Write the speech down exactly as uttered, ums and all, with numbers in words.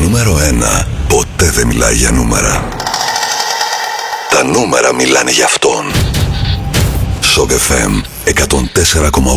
νούμερο ένα ποτέ δεν μιλάει για νούμερα. Τα νούμερα μιλάνε για αυτόν. Σοκ εφ εμ εκατόν τέσσερα κόμμα οκτώ.